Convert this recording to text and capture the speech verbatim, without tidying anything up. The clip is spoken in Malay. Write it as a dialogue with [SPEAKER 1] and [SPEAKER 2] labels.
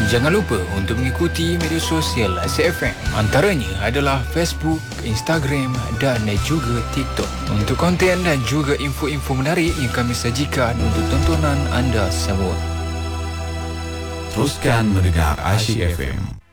[SPEAKER 1] Jangan lupa untuk mengikuti media sosial Aziz F M. Antaranya adalah Facebook, Instagram dan juga TikTok. Untuk konten dan juga info-info menarik yang kami sajikan untuk tontonan anda semua.
[SPEAKER 2] Teruskan mendengar Asyik F M.